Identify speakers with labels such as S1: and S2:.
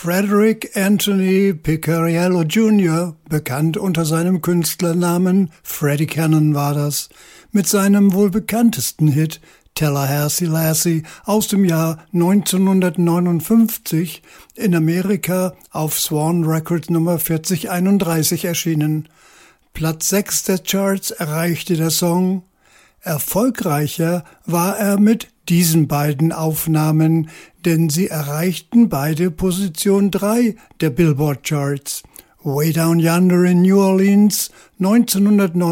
S1: Frederick Anthony Picariello Jr., bekannt unter seinem Künstlernamen Freddie Cannon war das, mit seinem wohl bekanntesten Hit Tallahassee Lassie aus dem Jahr 1959 in Amerika auf Swan Records Nummer 4031 erschienen. Platz 6 der Charts erreichte der Song. Erfolgreicher war er mit diesen beiden Aufnahmen, denn sie erreichten beide Position 3 der Billboard Charts. Way Down Yonder in New Orleans 1959